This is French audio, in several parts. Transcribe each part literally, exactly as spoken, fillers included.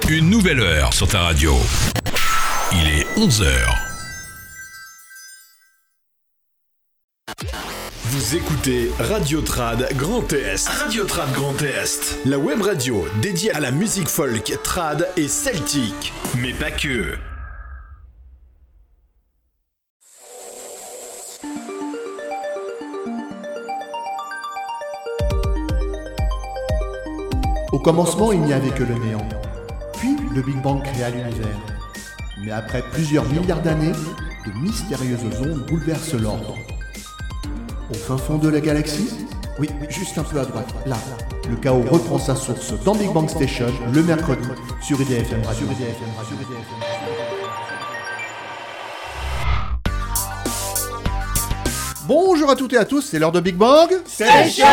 Une nouvelle heure sur ta radio. Il est onze heures. Vous écoutez Radio Trad Grand Est. Radio Trad Grand Est. La web radio dédiée à la musique folk, trad et celtique. Mais pas que. Au commencement, il n'y avait que le néant. Puis, le Big Bang créa l'univers. Mais après plusieurs milliards d'années, de mystérieuses ondes bouleversent l'ordre. Au fin fond de la galaxie, oui, juste un peu à droite, là, le chaos reprend sa source dans Big Bang Station, le mercredi, sur I D F M Radio. Bonjour à toutes et à tous, c'est l'heure de Big Bang Station.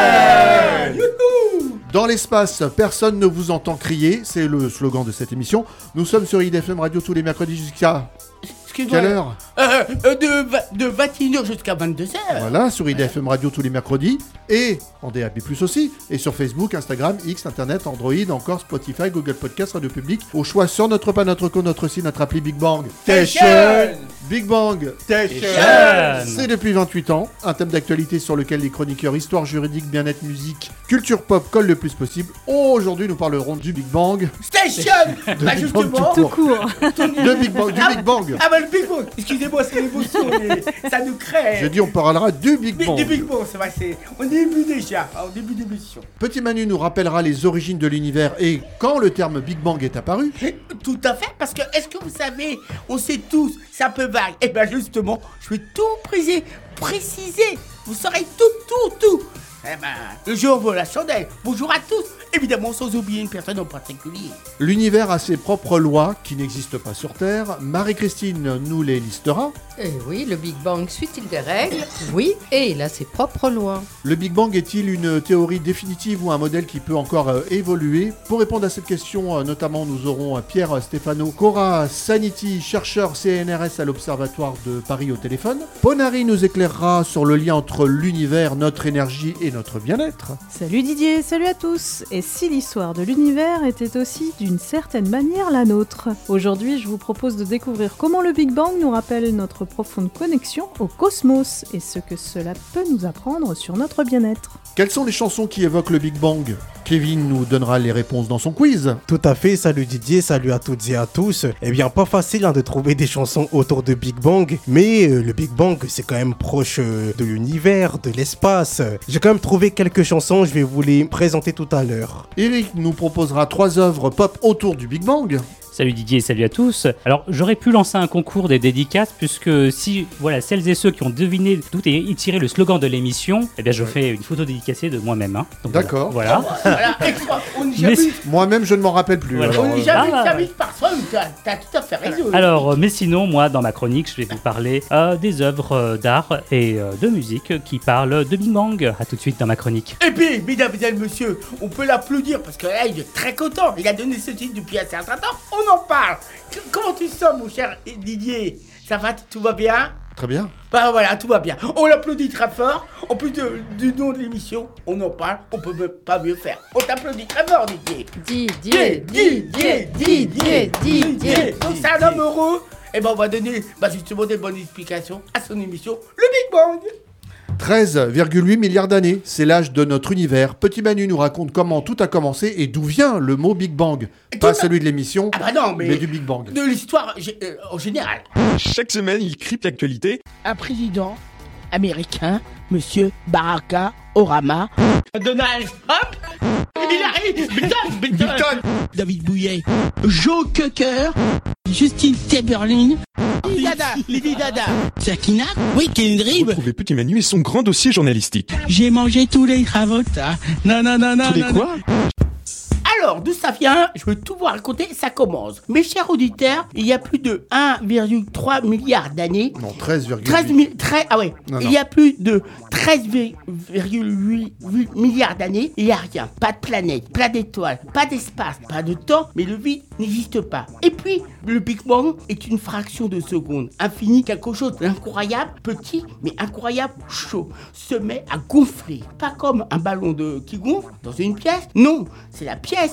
Dans l'espace, personne ne vous entend crier, c'est le slogan de cette émission. Nous sommes sur I D F M Radio tous les mercredis jusqu'à... Quelle heure euh, euh, de, va- de vingt et une heures jusqu'à vingt-deux heures. Voilà, sur I D F M Radio tous les mercredis, et en D A B plus, aussi, et sur Facebook, Instagram, X, Internet, Android, encore Spotify, Google Podcast, Radio Public, au choix sur notre pas, notre co, notre site, notre appli Big Bang Station. Big Bang Station. C'est depuis vingt-huit ans, un thème d'actualité sur lequel les chroniqueurs histoire, juridique, bien-être, musique, culture pop collent le plus possible. Aujourd'hui, nous parlerons du Big Bang Station. de Bah Big justement. Bang tout court. De Big Bang, du Ah, Big Bang. Ah bah le Big Bang. Excusez-moi, c'est l'émotion, mais ça nous crée. J'ai dit on parlera du Big Mais Bang. du Big Bang, c'est vrai, c'est au début déjà, au début d'émission. Petit Manu nous rappellera les origines de l'univers et quand le terme Big Bang est apparu. Tout à fait, parce que est-ce que vous savez, on sait tous, c'est un peu vague. Et bien justement, je vais tout préciser, préciser. Vous saurez tout, tout, tout. Eh ben, le jour vaut la chandelle. Bonjour à tous. Évidemment, sans oublier une personne en particulier. L'univers a ses propres lois qui n'existent pas sur Terre. Marie-Christine nous les listera. Eh oui, le Big Bang suit-il des règles? Oui, et il a ses propres lois. Le Big Bang est-il une théorie définitive ou un modèle qui peut encore euh, évoluer? Pour répondre à cette question, euh, notamment, nous aurons euh, Pierre Stéphano, Cora Saniti, chercheur C N R S à l'Observatoire de Paris au téléphone. Ponari nous éclairera sur le lien entre l'univers, notre énergie et notre bien-être. Salut Didier, salut à tous. Et si l'histoire de l'univers était aussi d'une certaine manière la nôtre? Aujourd'hui, je vous propose de découvrir comment le Big Bang nous rappelle notre profonde connexion au cosmos et ce que cela peut nous apprendre sur notre bien-être. Quelles sont les chansons qui évoquent le Big Bang? Kevin nous donnera les réponses dans son quiz. Tout à fait, salut Didier, salut à toutes et à tous. Eh bien, pas facile hein, de trouver des chansons autour de Big Bang, mais euh, le Big Bang, c'est quand même proche euh, de l'univers, de l'espace. J'ai quand même trouvé quelques chansons, je vais vous les présenter tout à l'heure. Eric nous proposera trois œuvres pop autour du Big Bang. Salut Didier, salut à tous. Alors j'aurais pu lancer un concours des dédicaces puisque si voilà celles et ceux qui ont deviné d'où est tiré le slogan de l'émission, eh bien je fais une photo dédicacée de moi-même. Hein. Donc, D'accord. Voilà. Voilà, extra, on n'y Mais jamais, si- Moi-même, je ne m'en rappelle plus. Voilà. alors, on n'y euh, jamais, Ah. jamais personne. T'as, t'as tout à fait raison. Alors, euh, mais sinon, moi, dans ma chronique, je vais vous parler euh, des œuvres euh, d'art et euh, de musique qui parlent de Big Bang. À tout de suite dans ma chronique. Et puis, mesdames et messieurs, on peut l'applaudir parce que là, il est très content. Il a donné ce titre depuis un certain temps. On en parle. C- Comment tu sens, mon cher Didier? Ça va, tout va bien? Très bien. Bah voilà, tout va bien. On l'applaudit très fort. En plus de- du nom de l'émission, on en parle. On peut même pas mieux faire. On t'applaudit très fort, Didier. Didier, Didier, Didier, Didier. Donc c'est un homme heureux. Et ben on va donner bah, justement des bonnes explications à son émission, le Big Bang. treize virgule huit milliards d'années, c'est l'âge de notre univers. Petit Manu nous raconte comment tout a commencé et d'où vient le mot Big Bang. Pas Tout a- celui de l'émission, Ah bah non, mais, mais du Big Bang. de l'histoire gé- euh, en général. Chaque semaine, il crypte l'actualité. Un président américain, Monsieur Barack Obama. Donald Trump. Il arrive. Milton, Milton. David Bouillet. Joe Cocker. Justine Timberlake. Lady Dada. Lady Dada. Sakina. Oui, Kendrick. Retrouvez Petit Manu et son grand dossier journalistique. J'ai mangé tous les cravotas. Non, non, non, non. Tous les non, quoi? Alors, d'où ça vient? Je vais tout vous raconter, ça commence. Mes chers auditeurs, il y a plus de un virgule trois milliard d'années. Non, treize virgule huit. treize mille, treize, ah ouais, Non, il non. y a plus de treize virgule huit milliards d'années, il n'y a rien. Pas de planète, pas d'étoiles, pas d'espace, pas de temps, mais le vide n'existe pas. Et puis, le Big Bang est une fraction de seconde. Infini, quelque chose d'incroyable, petit, mais incroyable, chaud, se met à gonfler. Pas comme un ballon de qui gonfle dans une pièce. Non, c'est la pièce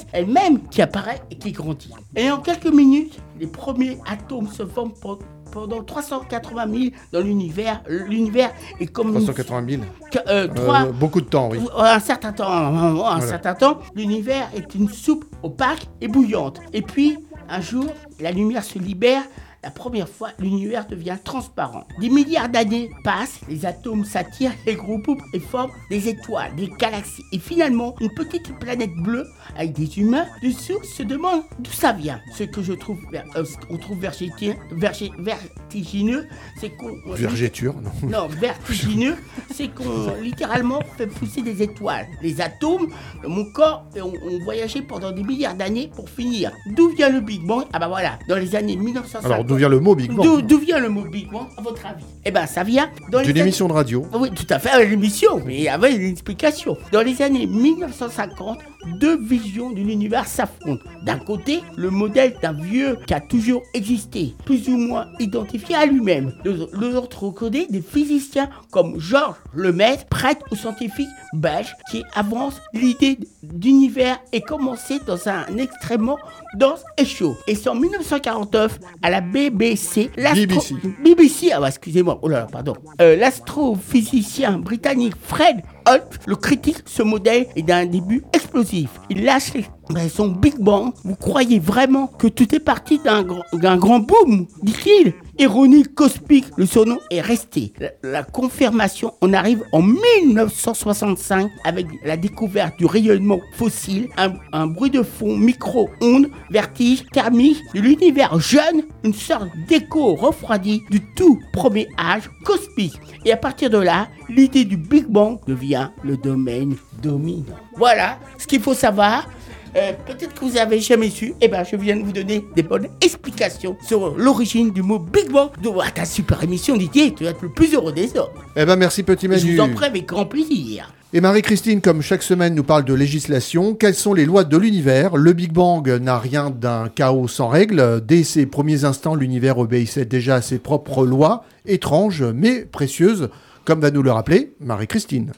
elle-même qui apparaît et qui grandit. Et en quelques minutes, les premiers atomes se forment pour pendant trois cent quatre-vingt mille dans l'univers. L'univers est comme... trois cent quatre-vingt mille euh, trois, euh, Beaucoup de temps, oui. Un certain temps, un, un voilà. certain temps. L'univers est une soupe opaque et bouillante. Et puis, un jour, la lumière se libère. La première fois, l'univers devient transparent. Des milliards d'années passent, les atomes s'attirent et regroupent et forment des étoiles, des galaxies. Et finalement, une petite planète bleue avec des humains dessous se demande d'où ça vient. Ce que je trouve, euh, ce qu'on trouve vergiti- vergi- vertigineux, c'est qu'on... Vergéture, non. Non, vertigineux, c'est qu'on littéralement fait pousser des étoiles. Les atomes, mon corps, ont, ont voyagé pendant des milliards d'années pour finir. D'où vient le Big Bang? Ah bah voilà, dans les années mille neuf cent cinquante. Alors, d'où vient le mot Big Bang? D'où, d'où vient le mot Big Bang, à votre avis? Eh ben, ça vient dans les D'une années... émission de radio. Oui, tout à fait, avec l'émission, mais avec une explication. Dans les années mille neuf cent cinquante, deux visions de l'univers s'affrontent. D'un côté, le modèle d'un vieux qui a toujours existé, plus ou moins identifié à lui-même. De l'autre côté, des physiciens comme Georges Lemaître, prêtre ou scientifique belge, qui avance l'idée d'univers et commencé dans un extrêmement dense et chaud. Et c'est en mille neuf cent quarante-neuf, à la B B C, l'astro... B B C. B B C, ah bah, excusez-moi, oh là là, pardon. Euh, l'astrophysicien britannique Fred Holt le critique ce modèle est d'un début explosif. Il lâche son Big Bang. Vous croyez vraiment que tout est parti d'un, gr- d'un grand boom, dit-il? Ironie cosmique, le surnom est resté. La, la confirmation, on arrive en mille neuf cent soixante-cinq avec la découverte du rayonnement fossile, un, un bruit de fond, micro-ondes, vertige thermique de l'univers jeune, une sorte d'écho refroidi du tout premier âge cosmique. Et à partir de là, l'idée du Big Bang devient le domaine dominant. Voilà ce qu'il faut savoir. Euh, peut-être que vous n'avez jamais su, eh ben je viens de vous donner des bonnes explications sur l'origine du mot Big Bang. Donc, ah, ta super émission, Didier, tu vas être le plus heureux des hommes. Eh ben merci petit Manu. Je vous en prie avec grand plaisir. Et Marie-Christine, comme chaque semaine, nous parle de législation. Quelles sont les lois de l'univers? Le Big Bang n'a rien d'un chaos sans règles. Dès ses premiers instants, l'univers obéissait déjà à ses propres lois, étranges mais précieuses, comme va nous le rappeler Marie-Christine.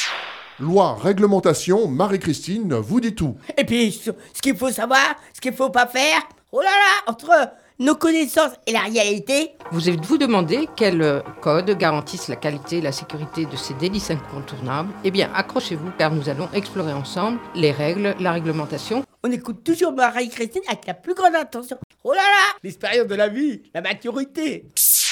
Loi, réglementation, Marie-Christine vous dit tout. Et puis, ce, ce qu'il faut savoir, ce qu'il ne faut pas faire, oh là là, entre nos connaissances et la réalité. Vous êtes-vous demandé quels codes garantissent la qualité et la sécurité de ces délices incontournables? Eh bien, accrochez-vous car nous allons explorer ensemble les règles, la réglementation. On écoute toujours Marie-Christine avec la plus grande attention. Oh là là, l'expérience de la vie, la maturité.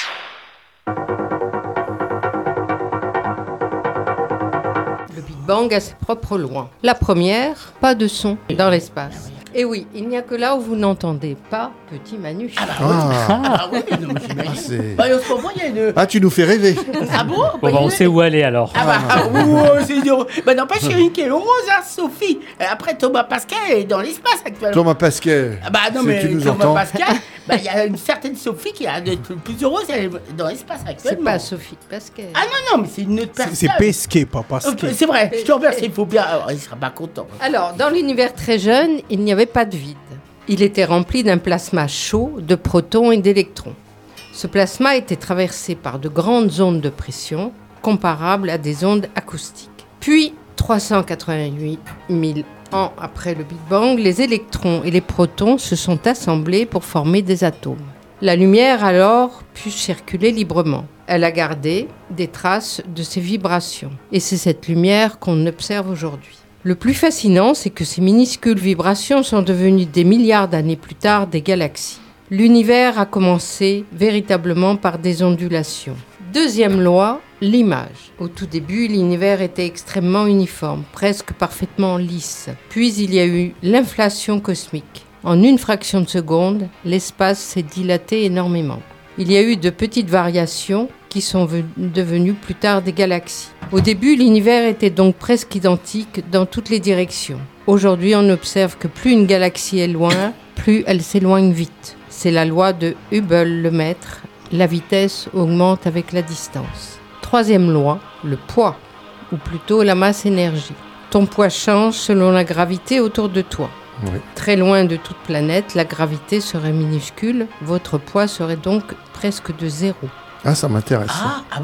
Le Big Bang a ses propres lois. La première, pas de son dans l'espace. Et oui, il n'y a que là où vous n'entendez pas Petit Manu. Ah bah Ah. oui, ah bah oui, non, mais j'imagine. Ah, c'est- Bah, en ce moment, il y a une... Ah, tu nous fais rêver. Ah bon? Bon, bah, on sait où aller alors. Ah bah, ah, oh, c'est dur. Bah n'empêche, il y a une qui est heureuse, hein, Sophie. Euh, Après, Thomas Pascal est dans l'espace actuellement. Thomas Pasquet, Ah bah non, si mais tu nous Thomas entends. Pascal, bah il y a une certaine Sophie qui a d'être plus heureuse, elle est dans l'espace C'est actuellement. pas Sophie Pascal. Ah non, non, mais c'est une autre C'est personne. c'est Pesquet, pas Euh, Pasquet. C'est vrai, je te remercie, il faut bien... Alors, il sera pas content. Alors, dans l'univers très jeune, il n'y avait pas de vide. Il était rempli d'un plasma chaud, de protons et d'électrons. Ce plasma était traversé par de grandes ondes de pression, comparables à des ondes acoustiques. Puis, trois cent quatre-vingt-huit mille ans après le Big Bang, les électrons et les protons se sont assemblés pour former des atomes. La lumière alors put circuler librement. Elle a gardé des traces de ces vibrations. Et c'est cette lumière qu'on observe aujourd'hui. Le plus fascinant, c'est que ces minuscules vibrations sont devenues des milliards d'années plus tard des galaxies. L'univers a commencé véritablement par des ondulations. Deuxième loi, l'image. Au tout début, l'univers était extrêmement uniforme, presque parfaitement lisse. Puis il y a eu l'inflation cosmique. En une fraction de seconde, l'espace s'est dilaté énormément. Il y a eu de petites variations qui sont ve- devenues plus tard des galaxies. Au début, l'univers était donc presque identique dans toutes les directions. Aujourd'hui, on observe que plus une galaxie est loin, plus elle s'éloigne vite. C'est la loi de Hubble-Lemaître. La vitesse augmente avec la distance. Troisième loi, le poids, ou plutôt la masse-énergie. Ton poids change selon la gravité autour de toi. Oui. Très loin de toute planète, la gravité serait minuscule. Votre poids serait donc presque de zéro. Ah, ça m'intéresse. Ah, ah bon?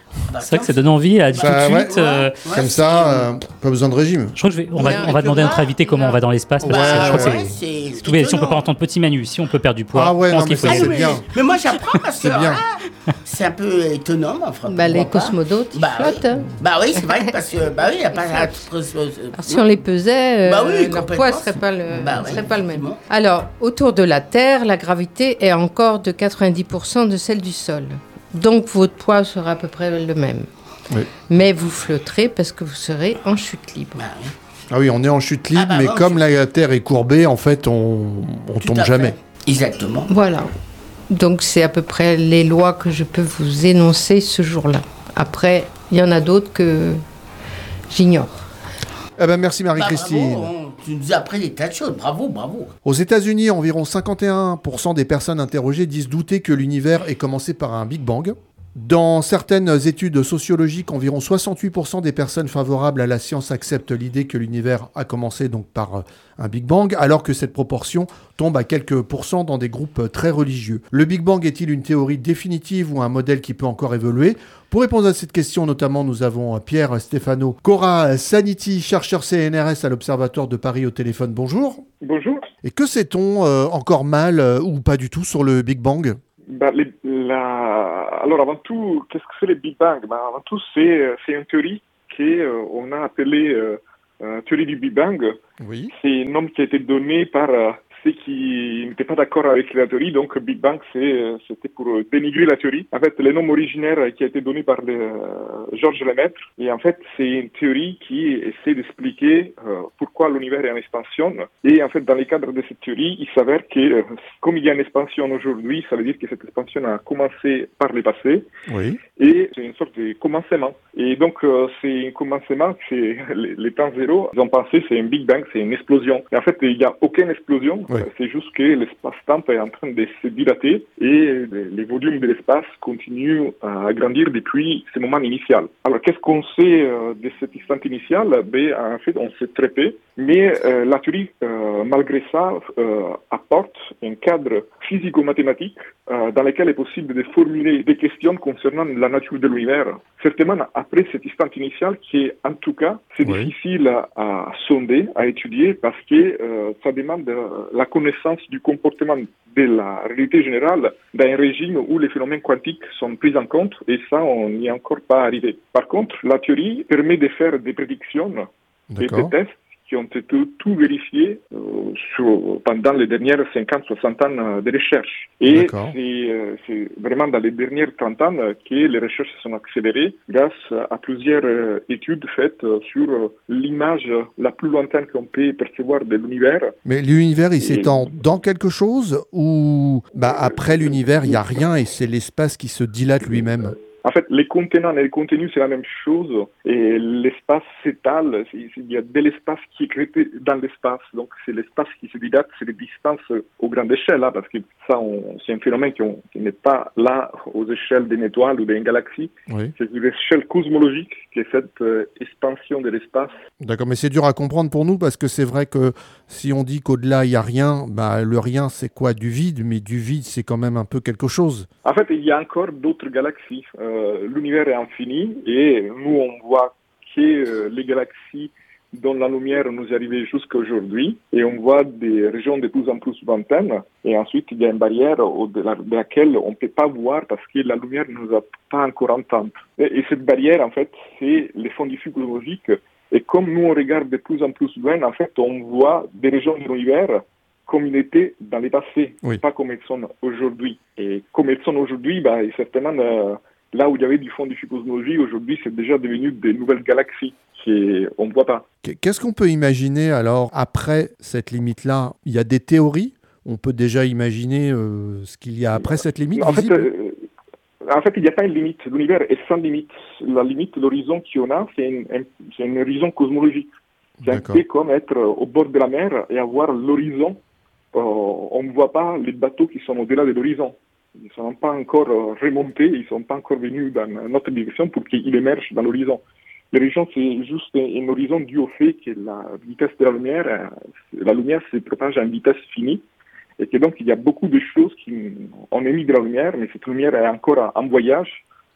Bah, C'est vrai que ça donne envie là, tout Bah, de ouais. suite. euh, Ouais, Comme ça, euh, pas besoin de régime. Je crois que je vais, on va, Bien, on va et demander à que notre là, invité comment là- on va dans l'espace. Parce que Ouais, c'est- je crois que ouais, c'est- c'est c'est tout bien. Si on peut étonnant. pas entendre petit Manu, si on peut perdre du poids, Ah ouais, je pense non, qu'il mais faut ça, y c'est aller. mais, bien. mais moi j'apprends parce que C'est bien. ah, c'est un peu étonnant, mais enfin. Bah, les pourquoi pas. cosmonautes, ils Bah, flottent. hein. Bah oui, c'est vrai, parce que bah oui, il n'y a pas. Alors, si on les pesait, euh, Bah oui, leur complètement. poids ne serait pas le, Bah serait oui, pas le même. effectivement. Alors, autour de la Terre, la gravité est encore de quatre-vingt-dix pour cent de celle du sol. Donc, votre poids sera à peu près le même. Oui. Mais vous flotterez parce que vous serez en chute libre. Bah oui. Ah oui, on est en chute libre, Ah bah mais non, comme je- la Terre est courbée, en fait, on, on Tout tombe à jamais. fait. Exactement. Voilà. Donc, c'est à peu près les lois que je peux vous énoncer ce jour-là. Après, il y en a d'autres que j'ignore. Eh ben, merci Bah, Marie-Christine. bravo, on- tu nous as appris des tas de choses. Bravo, bravo. Aux États-Unis, environ cinquante et un pour cent des personnes interrogées disent douter que l'univers ait commencé par un Big Bang. Dans certaines études sociologiques, environ soixante-huit pour cent des personnes favorables à la science acceptent l'idée que l'univers a commencé donc par euh, un Big Bang, alors que cette proportion tombe à quelques pourcents dans des groupes euh, très religieux. Le Big Bang est-il une théorie définitive ou un modèle qui peut encore évoluer ? Pour répondre à cette question, notamment, nous avons euh, Pierre Stéphano, Cora Saniti, chercheur C N R S à l'Observatoire de Paris au téléphone. Bonjour. Bonjour. Et que sait-on euh, encore mal euh, ou pas du tout sur le Big Bang ? Bah, les- la... Alors avant tout, qu'est-ce que c'est le Big Bang? Bah, avant tout, c'est, euh, c'est une théorie qu'on a appelée euh, euh, théorie du Big Bang. Oui. C'est un nom qui a été donné par euh, ceux qui n'étaient pas d'accord avec la théorie. Donc Big Bang, c'est, euh, c'était pour euh, dénigrer la théorie. En fait, le nom originaire qui a été donné par le, euh, Georges Lemaître. Et en fait, c'est une théorie qui essaie d'expliquer euh, pourquoi l'univers est en expansion. Et en fait, dans le cadre de cette théorie, il s'avère que euh, comme il y a une expansion aujourd'hui, ça veut dire que cette expansion a commencé par le passé. Oui. Et c'est une sorte de commencement. Et donc, euh, c'est un commencement, c'est les, les temps zéro. Ils ont pensé c'est un Big Bang, c'est une explosion. Et en fait, il n'y a aucune explosion. Oui. C'est juste que l'espace-temps est en train de se dilater et les, les volumes de l'espace continuent à grandir depuis ce moment initial. Alors, qu'est-ce qu'on sait euh, de cet instant initial? Ben, en fait, on sait très peu. Mais euh, la théorie, euh, malgré ça, euh, apporte un cadre physico-mathématique euh, dans lequel il est possible de formuler des questions concernant la nature de l'univers. Certainement, après cet instant initial, qui est, en tout cas, c'est Oui. difficile à, à sonder, à étudier, parce que euh, ça demande euh, la connaissance du comportement de la réalité générale dans un régime où les phénomènes quantiques sont pris en compte, et ça, on n'y est encore pas arrivé. Par contre, la théorie permet de faire des prédictions et des D'accord. tests qui ont été tout vérifiés euh, sur, pendant les dernières cinquante à soixante ans euh, de recherche. Et D'accord. c'est, euh, c'est vraiment dans les dernières trente ans euh, que les recherches se sont accélérées grâce à plusieurs euh, études faites euh, sur euh, l'image la plus lointaine qu'on peut percevoir de l'univers. Mais l'univers, il Et- s'étend dans quelque chose ou bah, après l'univers, il n'y a rien et c'est l'espace qui se dilate lui-même? En fait, les contenants et les contenus, c'est la même chose. Et l'espace s'étale. C'est- Il y a de l'espace qui est créé dans l'espace. Donc, c'est l'espace qui se dilate, c'est les distances aux grandes échelles. Là, parce que ça, on- c'est un phénomène qui, on- qui n'est pas là aux échelles d'une étoile ou d'une galaxie. Oui. C'est une échelle cosmologique qui est cette euh, expansion de l'espace. D'accord, mais c'est dur à comprendre pour nous parce que c'est vrai que si on dit qu'au-delà, il n'y a rien, bah, le rien, c'est quoi? Du vide, mais du vide, c'est quand même un peu quelque chose. En fait, il y a encore d'autres galaxies. Euh, l'univers est infini et nous, on voit que euh, les galaxies dont la lumière nous est arrivée jusqu'à aujourd'hui et on voit des régions de plus en plus lointaines et ensuite il y a une barrière au-delà de laquelle on ne peut pas voir parce que la lumière ne nous a pas encore entendus. Et, et cette barrière, en fait, c'est les fonds diffus cosmologiques. Et comme nous, on regarde de plus en plus loin, en fait, on voit des régions de l'univers comme ils étaient dans le passé, Oui. pas comme elles sont aujourd'hui. Et comme elles sont aujourd'hui, bah, certainement, euh, là où il y avait du fond diffus cosmologique, aujourd'hui, c'est déjà devenu des nouvelles galaxies qu'on ne voit pas. Qu- Qu'est-ce qu'on peut imaginer alors après cette limite-là? Il y a des théories? On peut déjà imaginer euh, ce qu'il y a après cette limite En fait, visible? euh, en fait, il n'y a pas une limite. L'univers est sans limite. La limite, l'horizon qu'on a, c'est une, un, c'est un horizon cosmologique. C'est un D'accord. peu comme être euh, au bord de la mer et avoir l'horizon. Euh, on ne voit pas les bateaux qui sont au-delà de l'horizon. Ils ne sont pas encore euh, remontés, ils ne sont pas encore venus dans notre direction pour qu'ils émergent dans l'horizon. L'horizon, c'est juste un, un horizon dû au fait que la vitesse de la lumière, euh, la lumière se propage à une vitesse finie. Et que donc, il y a beaucoup de choses qui ont émis de la lumière, mais cette lumière est encore en voyage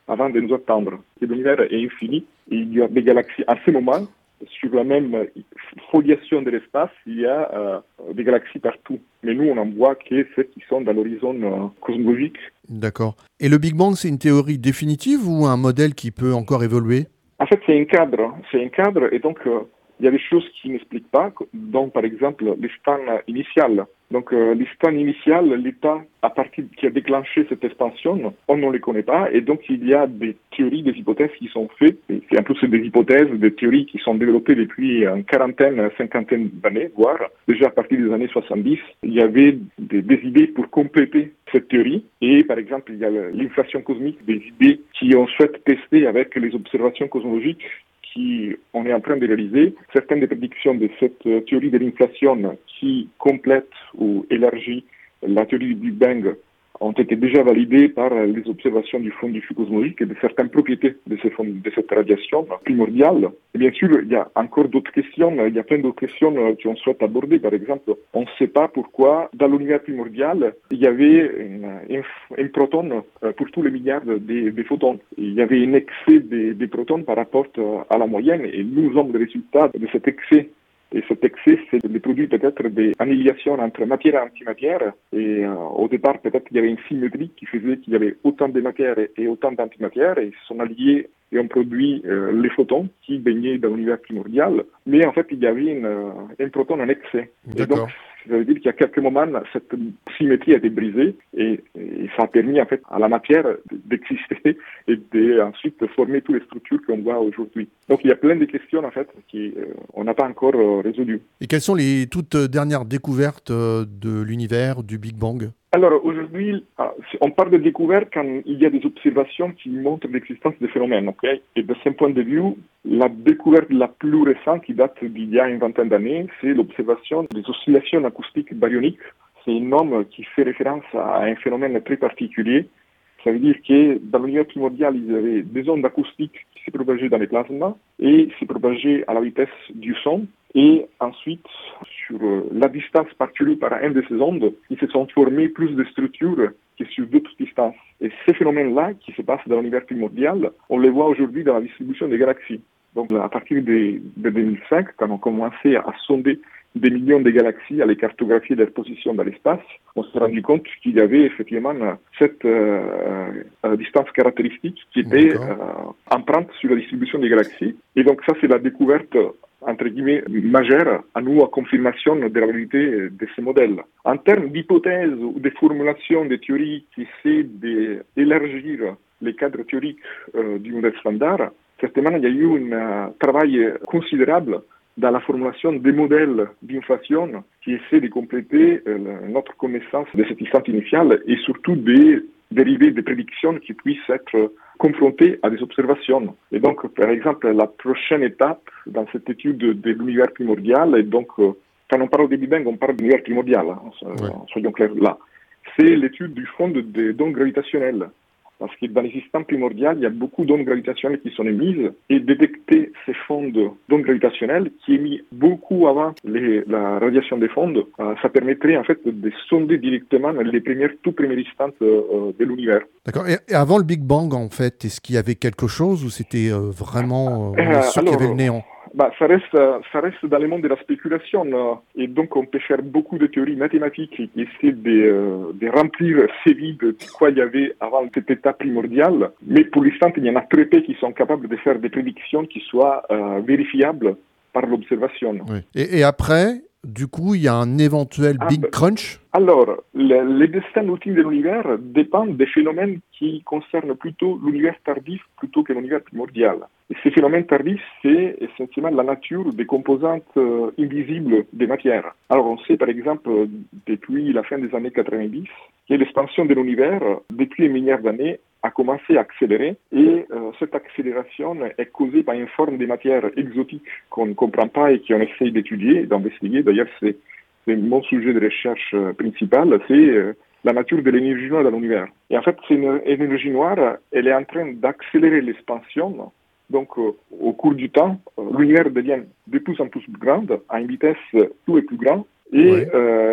avant de nous attendre. Et l'univers est infini. Et il y a des galaxies à ce moment. Sur la même foliation de l'espace, il y a euh, des galaxies partout. Mais nous, on en voit que celles qui sont dans l'horizon euh, cosmologique. D'accord. Et le Big Bang, c'est une théorie définitive ou un modèle qui peut encore évoluer? En fait, c'est un cadre. C'est un cadre et donc euh, il y a des choses qui n'expliquent pas, donc par exemple l'instant initial. Donc euh, l'instant initial, l'état à partir qui a déclenché cette expansion, on ne les connaît pas et donc il y a des théories, des hypothèses qui sont faites. Et c'est en plus des hypothèses, des théories qui sont développées depuis une quarantaine, cinquantaine d'années, voire déjà à partir des années soixante-dix. Il y avait des, des idées pour compléter cette théorie et par exemple il y a l'inflation cosmique, des idées qui ont souhaité tester avec les observations cosmologiques qui on est en train de réaliser. Certaines des prédictions de cette euh, théorie de l'inflation qui complète ou élargit la théorie du Big Bang ont été déjà validées par les observations du fond diffus cosmologique et de certaines propriétés de, ces fonds, de cette radiation primordiale. Et bien sûr, il y a encore d'autres questions, il y a plein d'autres questions qu'on souhaite aborder. Par exemple, on ne sait pas pourquoi, dans l'univers primordial, il y avait un, un, un proton pour tous les milliards de, de photons. Il y avait un excès des de protons par rapport à la moyenne et nous sommes le résultat de cet excès. Et cet excès, c'est le produit peut-être des annihilations entre matière et antimatière. Et euh, au départ, peut-être qu'il y avait une symétrie qui faisait qu'il y avait autant de matière et, et autant d'antimatière. Et ils sont alliés et ont produit euh, les photons qui baignaient dans l'univers primordial. Mais en fait, il y avait une, un proton en excès. Et donc, ça veut dire qu'à quelques moments, cette symétrie a été brisée et, et ça a permis en fait à la matière d'exister et d'ensuite former toutes les structures qu'on voit aujourd'hui. Donc il y a plein de questions en fait qu'on euh, n'a pas encore euh, résolues. Et quelles sont les toutes dernières découvertes euh, de l'univers, du Big Bang ? Alors aujourd'hui, on parle de découverte quand il y a des observations qui montrent l'existence des phénomènes. Okay? Et de ce point de vue, la découverte la plus récente qui date d'il y a une vingtaine d'années, c'est l'observation des oscillations acoustiques baryoniques. C'est un nom qui fait référence à un phénomène très particulier. Ça veut dire que dans l'univers primordial, il y avait des ondes acoustiques qui se propageaient dans les plasmas et se propageaient à la vitesse du son. Et ensuite, sur la distance parcourue par une de ces ondes, il se sont formées plus de structures que sur d'autres distances. Et ces phénomènes-là, qui se passent dans l'univers primordial, on les voit aujourd'hui dans la distribution des galaxies. Donc à partir de, de deux mille cinq, quand on commençait à sonder des millions de galaxies, à les cartographier leur position dans l'espace, on s'est rendu compte qu'il y avait effectivement cette euh, euh, distance caractéristique qui était euh, empreinte sur la distribution des galaxies. Et donc ça, c'est la découverte entre guillemets, majeure à nous, à confirmation de la validité de ces modèles. En termes d'hypothèses ou de formulations de théories qui essaient d'élargir les cadres théoriques euh, du modèle standard, certainement, il y a eu un euh, travail considérable dans la formulation des modèles d'inflation qui essaient de compléter euh, notre connaissance de cette distance initiale et surtout des dérivés des prédictions qui puissent être confrontés à des observations. Et donc, par exemple, la prochaine étape dans cette étude de, de l'univers primordial, et donc, euh, quand on parle de Big Bang, on parle de l'univers primordial, hein, ouais. Soyons clairs là, c'est l'étude du fond des ondes gravitationnelles. Parce que dans les systèmes primordiaux, il y a beaucoup d'ondes gravitationnelles qui sont émises et détecter ces fonds d'ondes gravitationnelles qui émettent beaucoup avant les, la radiation des fonds, euh, ça permettrait en fait de sonder directement les premières, tout premières instants euh, de l'univers. D'accord. Et, et avant le Big Bang, en fait, est-ce qu'il y avait quelque chose ou c'était euh, vraiment euh, on est sûr alors, qu'il y avait le néant? Bah, ça reste, ça reste dans le monde de la spéculation euh, et donc on peut faire beaucoup de théories mathématiques qui essaient de, euh, de remplir ces vides de quoi il y avait avant cet état primordial. Mais pour l'instant, il y en a très peu qui sont capables de faire des prédictions qui soient euh, vérifiables par l'observation. Oui. Et, et après, du coup, il y a un éventuel ah, Big bah, Crunch. Alors, le, le destin ultime de l'univers dépend des phénomènes qui concernent plutôt l'univers tardif plutôt que l'univers primordial. Et ces phénomènes tardifs, c'est essentiellement la nature des composantes euh, invisibles des matières. Alors, on sait par exemple, depuis la fin des années quatre-vingt-dix, que l'expansion de l'univers, depuis un milliard d'années, a commencé à accélérer et euh, cette accélération est causée par une forme de matière exotique qu'on ne comprend pas et qu'on essaye d'étudier, d'investiguer. D'ailleurs, c'est C'est mon sujet de recherche euh, principal, c'est euh, la nature de l'énergie noire dans l'univers. Et en fait, cette énergie noire, elle est en train d'accélérer l'expansion. Donc, euh, au cours du temps, euh, l'univers devient de plus en plus grande, à une vitesse tout est plus grande. Et ouais. euh,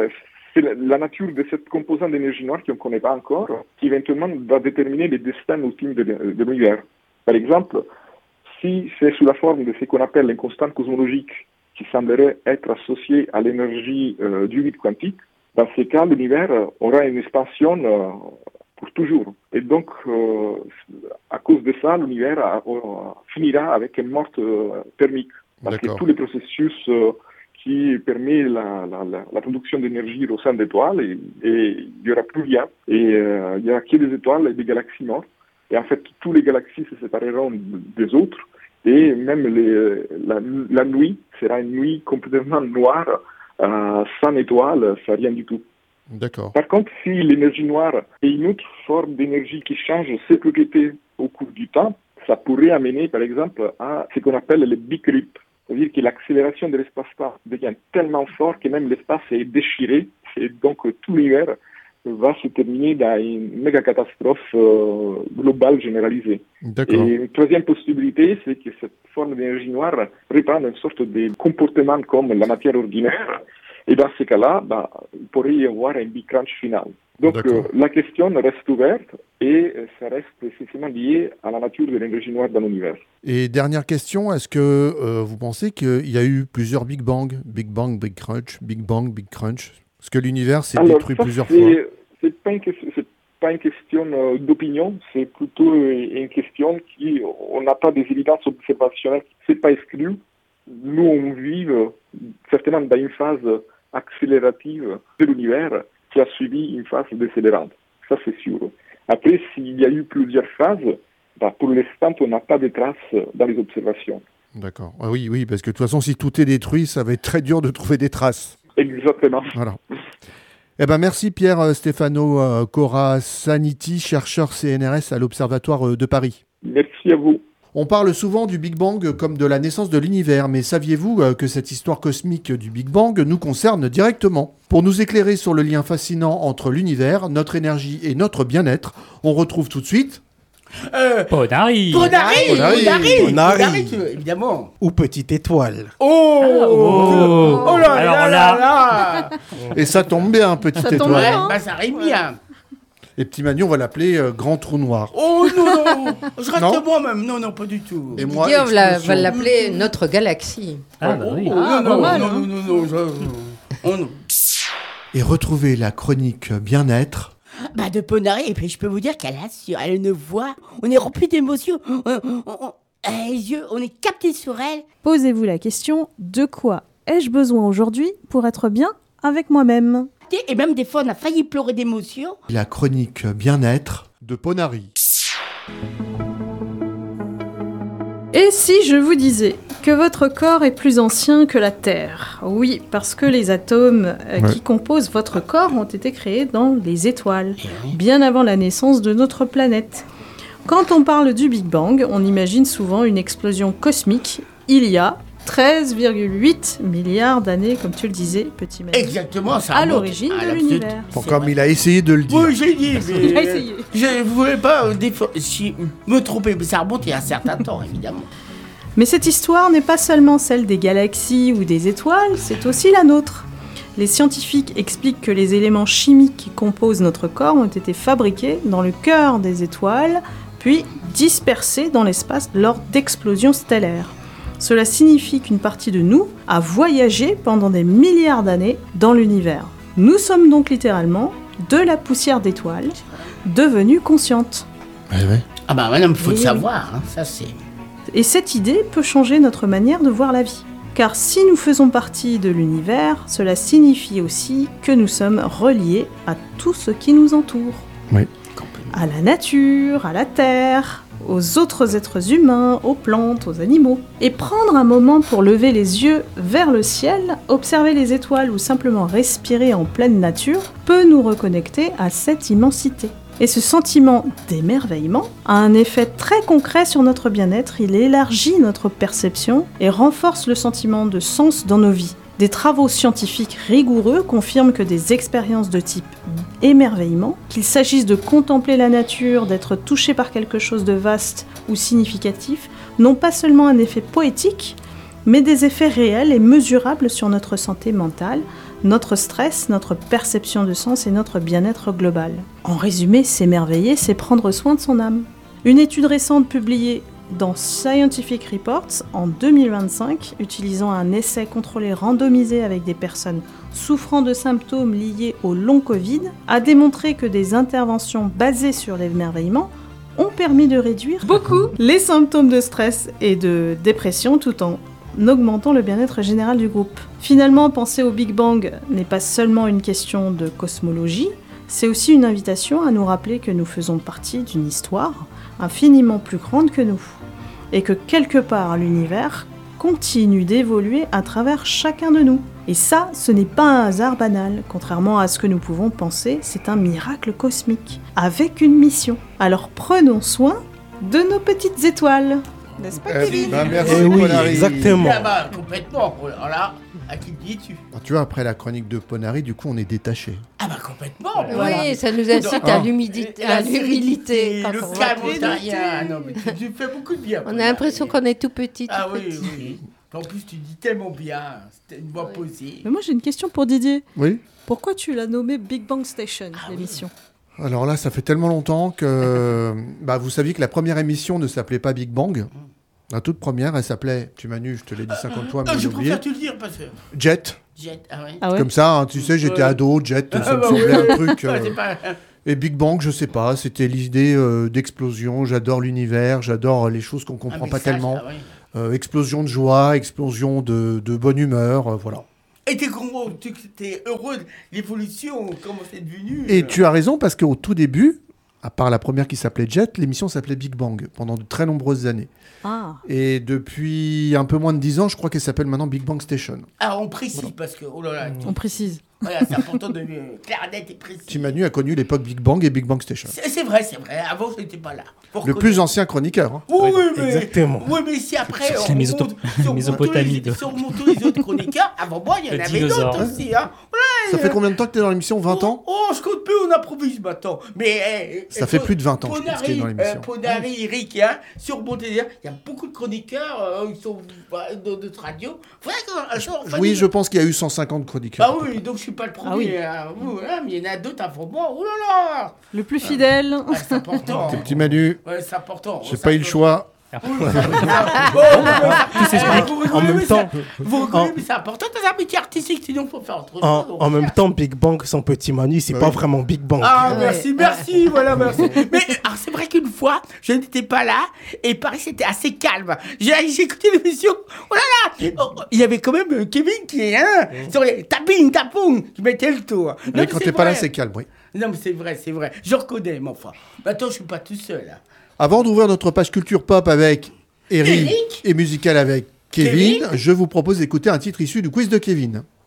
c'est la, la nature de cette composante d'énergie noire qu'on ne connaît pas encore, qui éventuellement va déterminer les destins ultimes de, de l'univers. Par exemple, si c'est sous la forme de ce qu'on appelle une constante cosmologique qui semblerait être associée à l'énergie euh, du vide quantique, dans ces cas, l'univers aura une expansion euh, pour toujours. Et donc, euh, à cause de ça, l'univers a, a, finira avec une mort euh, thermique. Parce D'accord. que tous les processus euh, qui permettent la, la, la, la production d'énergie au sein d'étoiles, et, et il n'y aura plus rien. Et euh, il n'y aura que des étoiles et des galaxies mortes. Et en fait, toutes les galaxies se sépareront des autres. Et même les, la, la nuit sera une nuit complètement noire, euh, sans étoiles, sans rien du tout. D'accord. Par contre, si l'énergie noire est une autre forme d'énergie qui change ses propriétés au cours du temps, ça pourrait amener, par exemple, à ce qu'on appelle le big rip. C'est-à-dire que l'accélération de l'espace-temps devient tellement forte que même l'espace est déchiré. Et donc, tout l'univers va se terminer dans une méga catastrophe euh, globale généralisée. D'accord. Et une troisième possibilité, c'est que cette forme d'énergie noire reprenne une sorte de comportement comme la matière ordinaire. Et dans ce cas-là, bah, il pourrait y avoir un big crunch final. Donc euh, la question reste ouverte et euh, ça reste essentiellement lié à la nature de l'énergie noire dans l'univers. Et dernière question, est-ce que euh, vous pensez qu'il y a eu plusieurs Big Bang, Big Bang, Big Crunch, Big Bang, Big Crunch? Est-ce que l'univers s'est Alors, détruit ça, plusieurs c'est, fois? c'est pas une question, c'est pas une question euh, d'opinion, c'est plutôt une question qui, on n'a pas des évidences observationnelles, c'est pas exclu. Nous, on vit euh, certainement dans une phase accélérative de l'univers qui a suivi une phase décélérante. Ça, c'est sûr. Après, s'il y a eu plusieurs phases, bah, pour l'instant, on n'a pas de traces dans les observations. D'accord. Ah oui, oui, parce que de toute façon, si tout est détruit, ça va être très dur de trouver des traces. Exactement. Voilà. Eh ben, merci Pierre euh, Stefano euh, Corasaniti, chercheur C N R S à l'Observatoire euh, de Paris. Merci à vous. On parle souvent du Big Bang comme de la naissance de l'univers, mais saviez-vous euh, que cette histoire cosmique du Big Bang nous concerne directement? Pour nous éclairer sur le lien fascinant entre l'univers, notre énergie et notre bien-être, on retrouve tout de suite... Euh, Ponari. Ponari, Ponari. Ponari, Ponari. Ponari, tu veux, évidemment. Ou petite étoile. Oh, Oh. oh là Alors là là- là là. Et ça tombe bien, petite Ça tombe étoile. Ouais, bien. bah ça rime bien. Et petit Manu, on va l'appeler euh, Grand Trou Noir. Oh non, non, je reste Non. moi-même. Non, non, pas du tout. Et moi, Didier, on va, explosion. va l'appeler notre galaxie. Ah, bah oui. Oh, Ah, non, pas non, mal, non, hein. non, non, non, je- oh, non. Et retrouver la chronique bien-être. Bah de Ponari, et puis je peux vous dire qu'elle assure, elle a une voix, on est rempli d'émotions, on, on- on- elle a les yeux, on est capté sur elle. Posez-vous la question, de quoi ai-je besoin aujourd'hui pour être bien avec moi-même? Et même des fois on a failli pleurer d'émotion. La chronique bien-être de Ponari. Et si je vous disais que votre corps est plus ancien que la Terre? Oui, parce que les atomes euh, Ouais. qui composent votre corps ont été créés dans les étoiles, bien avant la naissance de notre planète. Quand on parle du Big Bang, on imagine souvent une explosion cosmique il y a treize virgule huit milliards d'années, comme tu le disais, petit Manu, Exactement, ça à remonte l'origine à de la l'univers. petite- Bon, c'est comme vrai. il a essayé de le dire. Oui, j'ai dit, mais... Il a essayé. Je voulais pas euh, défo- si- me tromper, mais ça remonte il y a un certain temps, évidemment. Mais cette histoire n'est pas seulement celle des galaxies ou des étoiles, c'est aussi la nôtre. Les scientifiques expliquent que les éléments chimiques qui composent notre corps ont été fabriqués dans le cœur des étoiles, puis dispersés dans l'espace lors d'explosions stellaires. Cela signifie qu'une partie de nous a voyagé pendant des milliards d'années dans l'univers. Nous sommes donc littéralement de la poussière d'étoiles, devenue consciente. Ouais, ouais. Ah bah maintenant, il faut Oui, le oui. savoir, hein, ça c'est... Et cette idée peut changer notre manière de voir la vie. Car si nous faisons partie de l'univers, cela signifie aussi que nous sommes reliés à tout ce qui nous entoure. Oui. À la nature, à la terre, aux autres êtres humains, aux plantes, aux animaux. Et prendre un moment pour lever les yeux vers le ciel, observer les étoiles ou simplement respirer en pleine nature peut nous reconnecter à cette immensité. Et ce sentiment d'émerveillement a un effet très concret sur notre bien-être, il élargit notre perception et renforce le sentiment de sens dans nos vies. Des travaux scientifiques rigoureux confirment que des expériences de type émerveillement, qu'il s'agisse de contempler la nature, d'être touché par quelque chose de vaste ou significatif, n'ont pas seulement un effet poétique, mais des effets réels et mesurables sur notre santé mentale, notre stress, notre perception de sens et notre bien-être global. En résumé, s'émerveiller, c'est prendre soin de son âme. Une étude récente publiée dans Scientific Reports en deux mille vingt-cinq, utilisant un essai contrôlé randomisé avec des personnes souffrant de symptômes liés au long Covid, a démontré que des interventions basées sur l'émerveillement ont permis de réduire beaucoup les symptômes de stress et de dépression tout en augmentant le bien-être général du groupe. Finalement, penser au Big Bang n'est pas seulement une question de cosmologie, c'est aussi une invitation à nous rappeler que nous faisons partie d'une histoire infiniment plus grande que nous, et que quelque part l'univers continue d'évoluer à travers chacun de nous. Et ça, ce n'est pas un hasard banal, contrairement à ce que nous pouvons penser, c'est un miracle cosmique, avec une mission. Alors prenons soin de nos petites étoiles. N'est-ce pas, Eh Kevin ben, merci, Eh oui, Polari. exactement. Ah bah, complètement. Alors là, à qui te dis-tu? Ah, tu vois, après la chronique de Ponari, du coup, on est détaché. Ah bah, complètement. Oui, voilà. ça nous incite Ah. à l'humidité, à l'humilité. quand Le on voit calme tout. ontarien. Non, mais tu, tu fais beaucoup de bien. On a l'impression qu'on est tout petit. Tout Ah oui, petit. oui. En plus, tu dis tellement bien. C'était une voix posée. Mais moi j'ai une question pour Didier. Oui. Pourquoi tu l'as nommé Big Bang Station, Ah l'émission? Alors là, ça fait tellement longtemps que... bah, vous saviez que la première émission ne s'appelait pas Big Bang. La toute première, elle s'appelait, tu Manu, je te l'ai dit cinquante fois, mais Non, j'ai je oublié. préfère te le dire parce que. Jet. Jet, ah ouais. Ah ouais Comme ça, hein, tu sais, j'étais Ouais. ado, Jet, ça Ah me bah semblait ouais. un truc... euh, Ouais, c'est pas- Et Big Bang, je sais pas, c'était l'idée euh, d'explosion. J'adore l'univers, j'adore les choses qu'on comprend Un pas message, tellement. ah ouais. Euh, explosion de joie, explosion de, de bonne humeur, euh, voilà. Et t'es gros, tu t'es heureux de l'évolution, comment c'est devenu. Et euh. tu as raison, parce qu'au tout début, à part la première qui s'appelait Jet, l'émission s'appelait Big Bang pendant de très nombreuses années. Ah. Et depuis un peu moins de dix ans, je crois qu'elle s'appelle maintenant Big Bang Station. Ah, on précise parce que, oh là là, On précise. voilà, c'est important de euh, clair, net et précis. Tim Manu a connu l'époque Big Bang et Big Bang Station. C'est c'est vrai, c'est vrai. Avant, je n'étais pas là. Pour Le connaître. plus ancien chroniqueur. hein. Oui, oui, mais, Exactement. oui, mais si après, Sur on la mésoto- remonte- si on remonte Mésopotamie les- de- si on remonte tous les autres chroniqueurs, avant moi, il y en Le avait dinosaure. d'autres aussi. Hein. Ça fait combien de temps que tu es dans l'émission? vingt ans? Oh, je compte plus, on improvise maintenant. Mais, eh, Ça eh, fait Po- plus de vingt ans, je pense, Ponari, qu'il est dans l'émission. euh, Ponari, Eric, hein, sur Monténère, il y a beaucoup de chroniqueurs, euh, ils sont bah, de notre radio. Voilà, qu'un jour, enfin, Oui, nous- je pense qu'il y a eu cent cinquante chroniqueurs. Bah oui, donc je suis pas le premier. Ah oui. hein. Oui, hein, mais il y en a d'autres avant moi. Oh là là. Le plus fidèle. Ouais, c'est important. Tes petits Manu, Ouais, c'est important. j'ai Ça, pas eu le je- choix. En même temps, Vous reconnaissez, mais c'est important dans un métier artistique, sinon il faut faire autre chose. en, donc. en même temps, Big Bang sans Petit Manu, c'est Bah pas oui. vraiment Big Bang. Ah, Ouais. merci, merci, voilà, merci. Mais alors, c'est vrai qu'une fois, je n'étais pas là, et Paris, c'était assez calme. J'ai j'ai écouté l'émission, oh là là, oh, oh, il y avait quand même euh, Kevin qui est, hein, sur les taping, tapong, qui mettait le tour. Non, Mais quand c'est t'es pas là, vrai. c'est calme, oui. Non, mais c'est vrai, c'est vrai. Je reconnais, mais enfin. Maintenant, je suis pas tout seul. Hein. Avant d'ouvrir notre page culture pop avec Eric, Eric et musical avec Kevin, Kevin je vous propose d'écouter un titre issu du quiz de Kevin.